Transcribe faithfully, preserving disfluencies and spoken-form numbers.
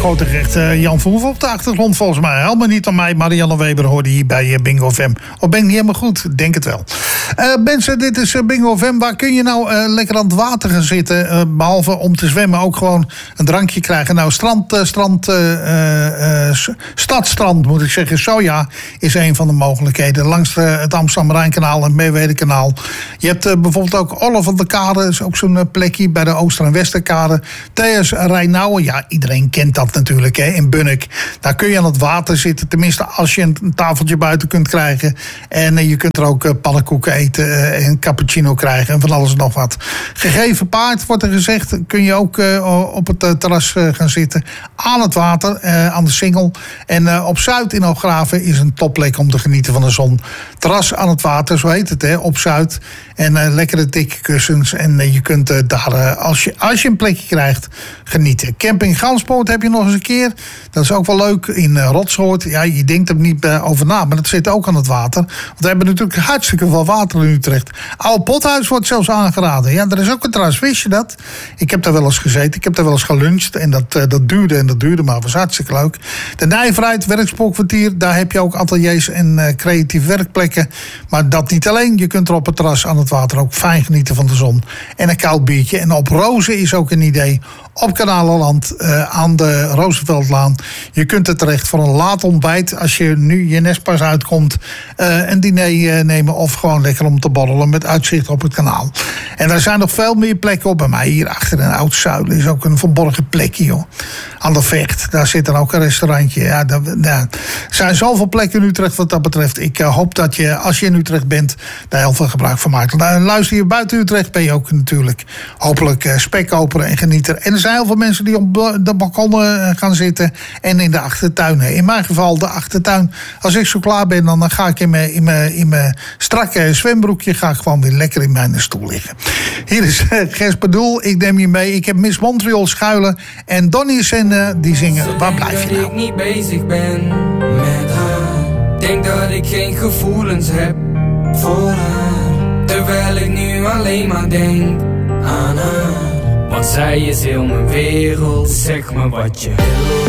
grote gerecht. Uh, Jan Verhoeven op de achtergrond volgens mij. Helemaal niet aan mij. Marianne Weber hoorde hier bij uh, Bingo F M. Of ben ik niet helemaal goed? Denk het wel. Uh, mensen, dit is uh, Bingo F M. Waar kun je nou uh, lekker aan het water gaan zitten? Uh, behalve om te zwemmen ook gewoon een drankje krijgen. Nou, strand, uh, strand, uh, uh, stadstrand moet ik zeggen. Soja is een van de mogelijkheden. Langs uh, het Amsterdam-Rijnkanaal en het Merwedekanaal. Je hebt uh, bijvoorbeeld ook Olliverderkade. Is ook zo'n uh, plekje bij de Ooster- en Westerkade. T S Rijnauwen. Ja, iedereen kent dat natuurlijk, hè, in Bunnik. Daar kun je aan het water zitten. Tenminste, als je een tafeltje buiten kunt krijgen. En uh, je kunt er ook uh, pannenkoeken eten. Uh, en cappuccino krijgen. En van alles en nog wat. Gegeven paard, wordt er gezegd. Kun je ook uh, op het uh, terras uh, gaan zitten. Aan het water, uh, aan de Singel. En uh, op Zuid in Hooggraven is een topplek om te genieten van de zon. Terras aan het water, zo heet het, hè, op Zuid. En uh, lekkere dikke kussens. En uh, je kunt uh, daar, uh, als, je, als je een plekje krijgt, genieten. Camping Ganspoort heb je nog eens een keer. Dat is ook wel leuk in uh, Rotshoort. Ja, je denkt er niet uh, over na, maar dat zit ook aan het water. Want we hebben natuurlijk hartstikke veel water in Utrecht. Oude Pothuis wordt zelfs aangeraden. Ja, er is ook een terras, wist je dat? Ik heb daar wel eens gezeten. Ik heb daar wel eens geluncht. En dat, uh, dat duurde en dat duurde, maar was hartstikke leuk. De Nijverheid, Werkspoorkwartier. Daar heb je ook ateliers en uh, creatieve werkplekken. Maar dat niet alleen. Je kunt er op het terras aan het water ook fijn genieten van de zon. En een koud biertje. En op Rozen is ook een idee. Op Kanalenland, uh, aan de Rooseveltlaan. Je kunt er terecht voor een laat ontbijt. Als je nu je nestpas uitkomt. Uh, een diner uh, nemen of gewoon lekker om te borrelen met uitzicht op het kanaal. En er zijn nog veel meer plekken op. Bij mij hier achter een oud zuilen is ook een verborgen plekje, joh. Aan de Vecht. Daar zit dan ook een restaurantje. Ja, daar, daar. Er zijn zoveel plekken in Utrecht wat dat betreft. Ik uh, hoop dat je, als je in Utrecht bent, daar heel veel gebruik van maakt. Luister je buiten Utrecht, ben je ook natuurlijk hopelijk uh, spekoperen en genieten. En er zijn heel veel mensen die op de balkonnen gaan zitten en in de achtertuinen. In mijn geval de achtertuin. Als ik zo klaar ben, dan ga ik in mijn, in mijn, in mijn strakke zwembroekje ga ik gewoon weer lekker in mijn stoel liggen. Hier is uh, Gers Bedoel. Ik neem je mee. Ik heb Miss Montreal schuilen en Donnie en uh, die zingen Waar blijf je nou? Dat ik niet bezig ben met haar. Denk dat ik geen gevoelens heb voor haar. Terwijl ik nu alleen maar denk aan haar. Want zij is heel mijn wereld, zeg maar wat je wil.